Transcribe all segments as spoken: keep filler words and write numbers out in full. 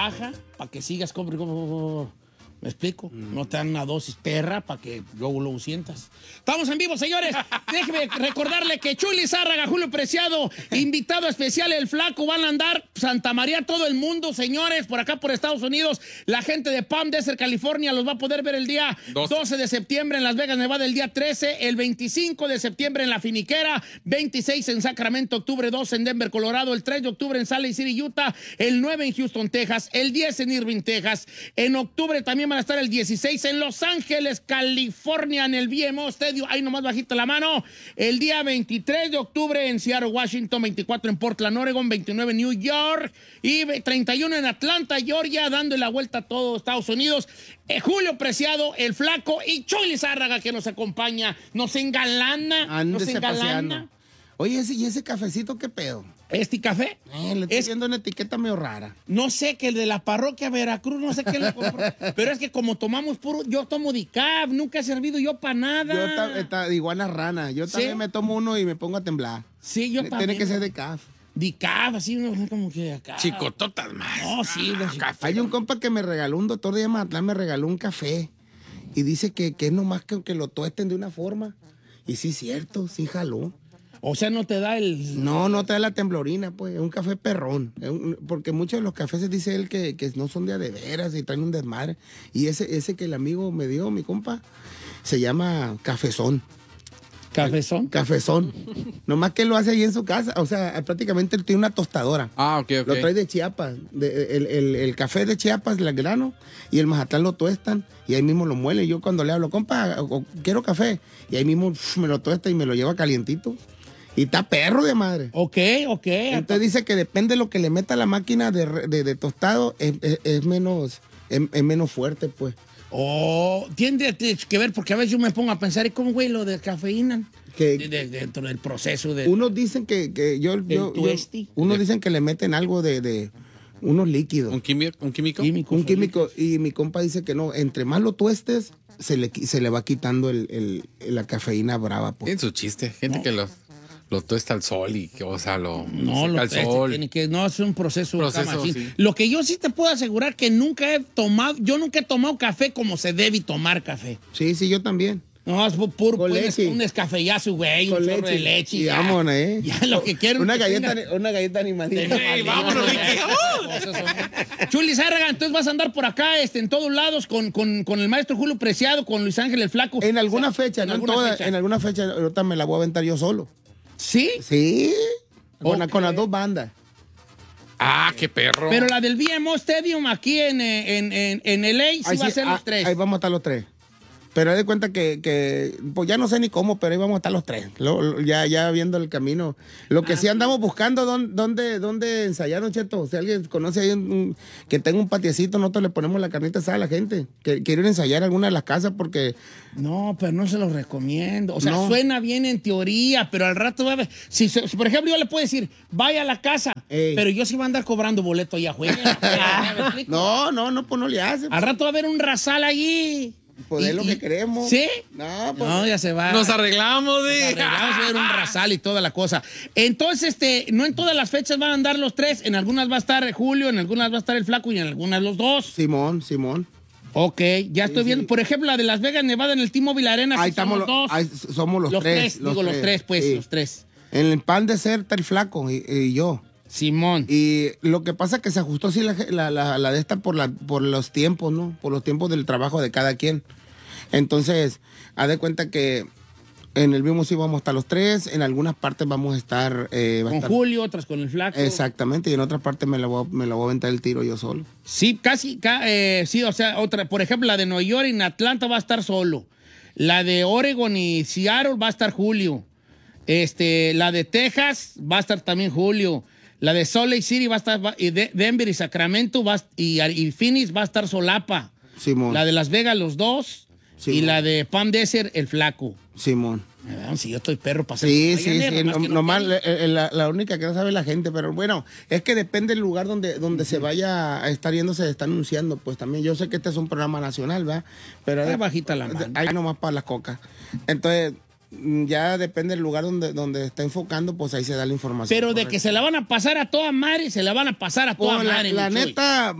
baja para que sigas compre. ¿Me explico? Mm. No te dan una dosis perra para que luego lo sientas. Estamos en vivo, señores. Déjeme recordarle que Chuy Lizárraga, Julio Preciado, invitado especial, el Flaco, van a andar Santa María, todo el mundo, señores, por acá por Estados Unidos. La gente de Palm Desert, California, los va a poder ver el día doce de septiembre en Las Vegas, Nevada, el día trece, el veinticinco de septiembre en La Finiquera, veintiséis en Sacramento, octubre dos en Denver, Colorado, el tres de octubre en Salt Lake City, Utah, el nueve en Houston, Texas, el diez en Irving, Texas. En octubre también van a estar el dieciséis en Los Ángeles, California, en el V M O Stadium, ahí nomás bajita la mano. El día veintitrés de octubre en Seattle, Washington, veinticuatro en Portland, Oregon, veintinueve en New York y treinta y uno en Atlanta, Georgia, dando la vuelta a todo Estados Unidos. Eh, Julio Preciado, el Flaco y Chuy Lizárraga que nos acompaña, nos engalana, Ándese nos engalana. Paseando. Oye, ese, ¿y ese cafecito qué pedo? ¿Este café? Eh, le estoy es, viendo una etiqueta medio rara. No sé, que el de la parroquia Veracruz, no sé qué le compró. Pero es que como tomamos puro, yo tomo decaf, nunca he servido yo para nada. Yo ta, ta, iguana rana, yo también ¿sí? me tomo uno y me pongo a temblar. Sí, yo le, también. Tiene que ser decaf. Decaf, así uno como que acá. Chicototas más. No, sí. Ah, café. Hay un compa que me regaló, un doctor de Mazatlán me regaló un café. Y dice que, que es nomás que, que lo tuesten de una forma. Y sí, cierto, sí jaló. O sea, no te da el... No, no te da la temblorina, pues. Es un café perrón. Es un, porque muchos de los cafés se dice él que, que no son de a de veras y traen un desmadre. Y ese, ese que el amigo me dio, mi compa, se llama Cafezón. ¿Cafezón? Cafezón. Nomás que él lo hace ahí en su casa. O sea, prácticamente él tiene una tostadora. Ah, ok, ok. Lo trae de Chiapas. De, el, el, el café de Chiapas, el grano, y el Mazatlán lo tuestan y ahí mismo lo muele. Yo cuando le hablo, compa, quiero café. Y ahí mismo uf, me lo tuesta y me lo lleva calientito. Y está perro de madre. Ok, ok. Entonces dice que depende de lo que le meta a la máquina de, de, de tostado, es, es, es menos es, es menos fuerte, pues. Oh, tiene que ver, porque a veces yo me pongo a pensar, ¿y cómo, güey, lo de cafeína? Que, de, de, dentro del proceso de... Unos dicen que, que yo... yo, yo unos dicen que le meten algo de... de unos líquidos. ¿Un químico? ¿Un químico? químico un químico. Y mi compa dice que no, entre más lo tuestes, se le, se le va quitando el, el, la cafeína brava. Pues. Es su chiste. Gente no. que lo... Lo tuesta al sol y, o sea, lo... No, lo al sol. Tiene que, no, es un proceso. proceso sí. Lo que yo sí te puedo asegurar que nunca he tomado, yo nunca he tomado café como se debe tomar café. Sí, sí, yo también. No, es puro, pues, un escafellazo, güey, un chorro de leche. Y ya, vámonos, ¿eh? Ya lo que quiero. Una galleta, tenga... una galleta animalita. Hey, vámonos, Chuy Lizárraga, entonces vas a andar por acá, este, en todos lados, con, con, con el maestro Julio Preciado, con Luis Ángel el Flaco. En alguna o sea, fecha, en no alguna en toda, fecha. en alguna fecha, ahorita me la voy a aventar yo solo. ¿Sí? Sí. Con, okay. la, con las dos bandas. Ah, qué perro. Pero la del V M O Stadium aquí en, en, en, en L A sí ahí va sí, a ser ah, los tres. Ahí vamos a estar los tres. Pero haz de cuenta que, que, pues ya no sé ni cómo, pero ahí vamos a estar los tres. Lo, lo, ya, ya viendo el camino. Lo que ah, sí andamos buscando, ¿dónde, dónde, dónde ensayaron, Cheto? Si alguien conoce ahí un, un, que tenga un patiecito, nosotros le ponemos la carnita asada a la gente. Que quieren ensayar alguna de las casas porque... No, pero no se los recomiendo. O sea, no. Suena bien en teoría, pero al rato va a ver. Si, si, por ejemplo, yo le puedo decir, vaya a la casa, Ey. pero yo sí voy a andar cobrando boleto allá afuera. No, no, no, pues no le hace. Al rato va a haber un rasal allí. Pues es lo que queremos. ¿Sí? No, pues. No, ya se va. Nos arreglamos, de. Nos arreglamos a ver un rasal y toda la cosa. Entonces, este, no en todas las fechas van a andar los tres. En algunas va a estar Julio, en algunas va a estar el Flaco y en algunas los dos. Simón, Simón. Ok, ya sí, estoy viendo. Sí. Por ejemplo, la de Las Vegas, Nevada, en el T-Mobile Arena. Ahí sí estamos los dos. Ahí somos los, los tres. tres. Los digo, tres. los tres, pues, sí. los tres. En el Pan de Ser está el Flaco y, y yo. Simón. Y lo que pasa es que se ajustó así la, la, la, la de esta por, la, por los tiempos, ¿no? Por los tiempos del trabajo de cada quien. Entonces, haz de cuenta que en el mismo sí vamos a estar los tres, en algunas partes vamos a estar... Eh, con estar... Julio, otras con el Flaco. Exactamente, y en otras partes me la voy a, me la voy a aventar el tiro yo solo. Sí, casi, ca, eh, sí, o sea, otra, por ejemplo, la de Nueva York y en Atlanta va a estar solo. La de Oregon y Seattle va a estar Julio. Este, la de Texas va a estar también Julio. La de Salt Lake City va a estar, va, y de, Denver y Sacramento va, y, y Phoenix va a estar Solapa. Simón. La de Las Vegas, los dos. Simón. Y la de Palm Desert, el Flaco. Simón. Si yo estoy perro para hacer. Sí, sí, sí. No, no nomás la, la, la única que no sabe la gente, pero bueno, es que depende del lugar donde, donde uh-huh. se vaya a estar yendo, se está anunciando. Pues también, yo sé que este es un programa nacional, ¿verdad? Pero de, bajita la mano. Ahí nomás para las cocas. Entonces, ya depende del lugar donde, donde está enfocando, pues ahí se da la información. Pero de que se la van a pasar a toda madre, se la van a pasar a toda pues madre. La, la neta,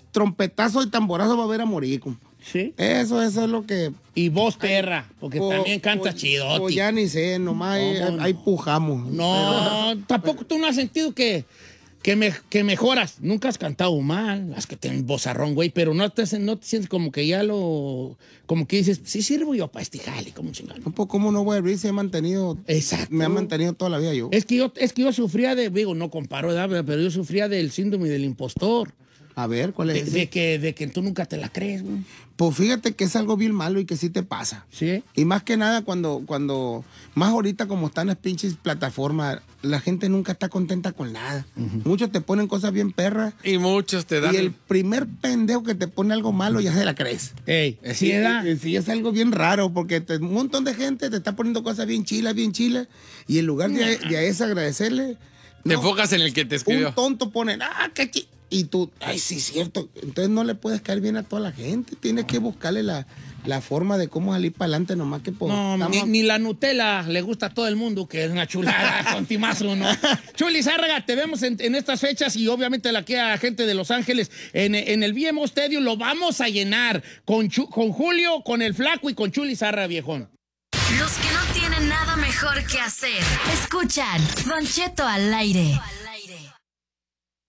trompetazo y tamborazo va a ver a morir, compa. Sí. Eso, eso es lo que... Y vos, perra, porque po- también cantas po- chido. po- ya ni sé, nomás ahí, ¿Cómo no? ahí pujamos. No, tampoco tú no has sentido que, que, me, que mejoras. Nunca has cantado mal, las que tienen vozarrón, güey, pero no te, no te sientes como que ya lo... Como que dices, sí sirvo yo para este jale, como chingado. Un poco como no voy a abrir, se he mantenido... Exacto. Me ha mantenido toda la vida yo. Es que yo, es que yo sufría de, digo, no comparo, ¿verdad? Pero yo sufría del síndrome del impostor. A ver, ¿cuál De, es? de que, de que tú nunca te la crees, güey. Pues fíjate que es algo bien malo y que sí te pasa. Sí. Y más que nada cuando, cuando, más ahorita como están las pinches plataformas, la gente nunca está contenta con nada. Muchos te ponen cosas bien perras. Y muchos te dan. Y el primer pendejo que te pone algo malo ya se la crees. Ey, Sí, sí, ¿verdad? eh, sí, es algo bien raro porque te- un montón de gente te está poniendo cosas bien chilas, bien chilas. Y en lugar de, de a eso agradecerle, Te no, enfocas en el que te escribió. un tonto pone, ah, qué chi... Y tú, ay, sí, cierto. Entonces no le puedes caer bien a toda la gente. Tienes que buscarle la, la forma de cómo salir para adelante nomás que por... No, estamos- ni, ni la Nutella le gusta a todo el mundo, que es una chulada con timazo, ¿no? Chuli Zárraga, te vemos en, en estas fechas y obviamente la que a gente de Los Ángeles en, en el V M O Stadium lo vamos a llenar con, Chu- con Julio, con el Flaco y con Chuli Zárraga, viejón. Los que no tienen nada mejor que hacer, escuchan Don Cheto al aire.